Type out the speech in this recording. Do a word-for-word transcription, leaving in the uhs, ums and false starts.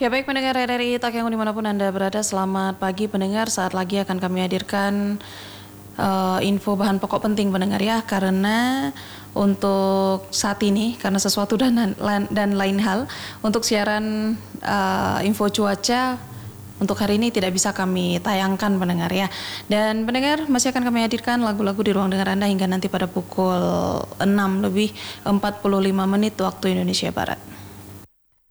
Ya baik pendengar R R I Takengon dimanapun Anda berada, selamat pagi pendengar. Saat lagi akan kami hadirkan uh, info bahan pokok penting pendengar ya. Karena untuk saat ini, karena sesuatu dan, dan lain hal, untuk siaran uh, info cuaca untuk hari ini tidak bisa kami tayangkan pendengar ya. Dan pendengar masih akan kami hadirkan lagu-lagu di ruang dengar Anda hingga nanti pada pukul enam lebih empat puluh lima menit waktu Indonesia Barat.